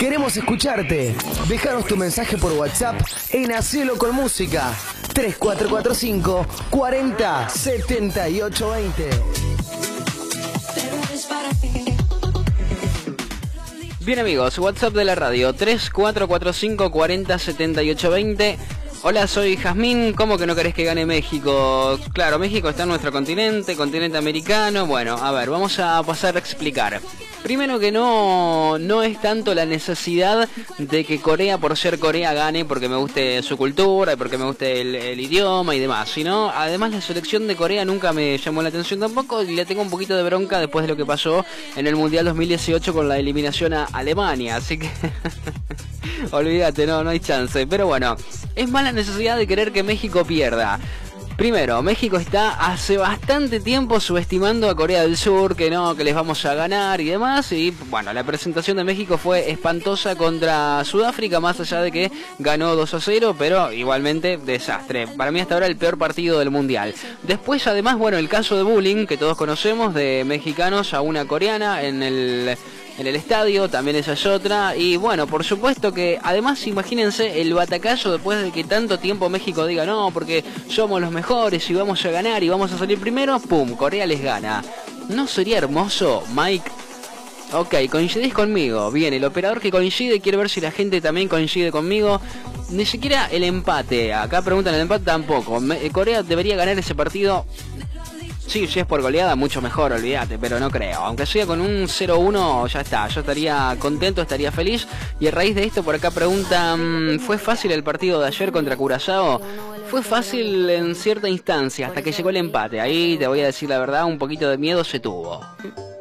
Queremos escucharte. Déjanos tu mensaje por WhatsApp en Hacelo con Música. 3445 40 78 20. Bien amigos, WhatsApp de la radio 3445 40 78 20. Hola, soy Jazmín. ¿Cómo que no querés que gane México? Claro, México está en nuestro continente americano. Bueno, a ver, vamos a pasar a explicar. Primero que no es tanto la necesidad de que Corea, por ser Corea, gane porque me guste su cultura y porque me guste el idioma y demás, sino además la selección de Corea nunca me llamó la atención tampoco, y le tengo un poquito de bronca después de lo que pasó en el Mundial 2018 con la eliminación a Alemania, así que olvídate, no hay chance. Pero bueno, es más la necesidad de querer que México pierda. Primero, México está hace bastante tiempo subestimando a Corea del Sur, que les vamos a ganar y demás. Y bueno, la presentación de México fue espantosa contra Sudáfrica, más allá de que ganó 2-0, pero igualmente desastre. Para mí hasta ahora el peor partido del Mundial. Después, además, bueno, el caso de bullying que todos conocemos de mexicanos a una coreana en el estadio, también esa es otra. Y bueno, por supuesto que además imagínense el batacazo después de que tanto tiempo México diga no, porque somos los mejores y vamos a ganar y vamos a salir primero, pum, Corea les gana. ¿No sería hermoso, Mike? Ok, coincidís conmigo. Bien, el operador que coincide, quiero ver si la gente también coincide conmigo. Ni siquiera el empate, acá preguntan el empate tampoco. Corea debería ganar ese partido. Sí, si es por goleada, mucho mejor, olvídate, pero no creo. Aunque sea con un 0-1, ya está. Yo estaría contento, estaría feliz. Y a raíz de esto, por acá preguntan, ¿fue fácil el partido de ayer contra Curazao? Fue fácil en cierta instancia, hasta que llegó el empate. Ahí te voy a decir la verdad, un poquito de miedo se tuvo.